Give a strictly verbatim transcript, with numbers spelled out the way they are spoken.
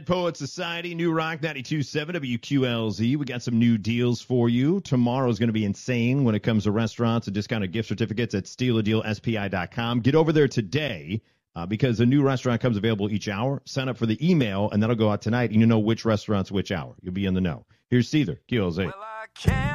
Poet Society, New Rock ninety-two point seven W Q L Z. We got some new deals for you. Tomorrow's going to be insane when it comes to restaurants and discounted gift certificates at steal a deal S P I dot com. Get over there today uh, because a new restaurant comes available each hour. Sign up for the email, and that'll go out tonight, and you know which restaurant's which hour. You'll be in the know. Here's Seether, Q L Z. Well,